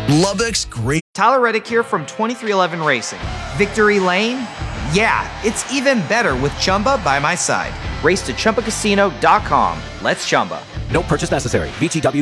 Lubbock's great. Tyler Reddick here from 2311 Racing. Victory Lane? Yeah, it's even better with Chumba by my side. Race to ChumbaCasino.com. Let's Chumba. No purchase necessary. VGW